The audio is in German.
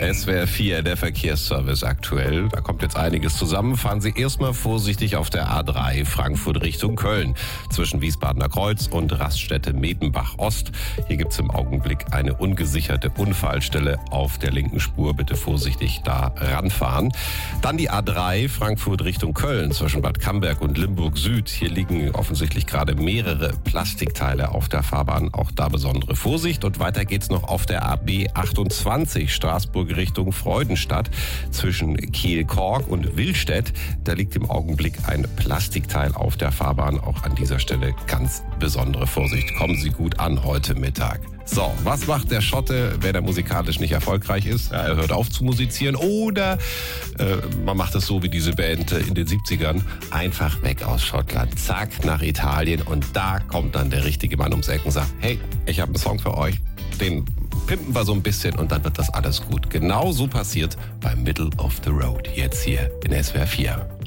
SWR 4, der Verkehrsservice aktuell. Da kommt jetzt einiges zusammen. Fahren Sie erstmal vorsichtig auf der A3 Frankfurt Richtung Köln. Zwischen Wiesbadener Kreuz und Raststätte Medenbach Ost. Hier gibt es im Augenblick eine ungesicherte Unfallstelle auf der linken Spur. Bitte vorsichtig da ranfahren. Dann die A3 Frankfurt Richtung Köln zwischen Bad Camberg und Limburg Süd. Hier liegen offensichtlich gerade mehrere Plastikteile auf der Fahrbahn. Auch da besondere Vorsicht. Und weiter geht's noch auf der AB 28 Straßburg Richtung Freudenstadt zwischen Kiel-Kork und Willstedt. Da liegt im Augenblick ein Plastikteil auf der Fahrbahn. Auch an dieser Stelle ganz besondere Vorsicht. Kommen Sie gut an heute Mittag. So, was macht der Schotte, wenn er musikalisch nicht erfolgreich ist? Ja, er hört auf zu musizieren oder man macht es so wie diese Band in den 70ern. Einfach weg aus Schottland, zack, nach Italien und da kommt dann der richtige Mann ums Eck und sagt, hey, ich habe einen Song für euch, den pimpen wir so ein bisschen und dann wird das alles gut. Genau so passiert beim Middle of the Road, jetzt hier in SWR 4.